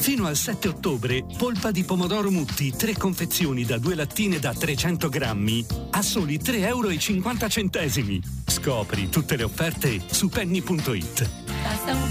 Fino al 7 ottobre, polpa di pomodoro Mutti, 3 confezioni da 2 lattine da 300 grammi a soli 3,50 €. Scopri tutte le offerte su penny.it. Basta un